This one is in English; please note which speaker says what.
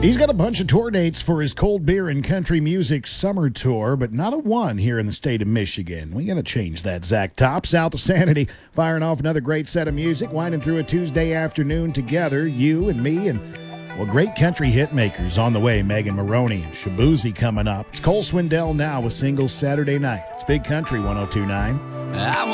Speaker 1: He's got a bunch of tour dates for his Cold Beer and Country Music Summer Tour, but not a one here in the state of Michigan. We got to change that, Zach Top. South of Sanity, firing off another great set of music, winding through a Tuesday afternoon together, you and me, and, well, great country hit makers on the way. Megan Maroney and Shabuzi coming up. It's Cole Swindell now with Singles Saturday Night. It's Big Country 102.9.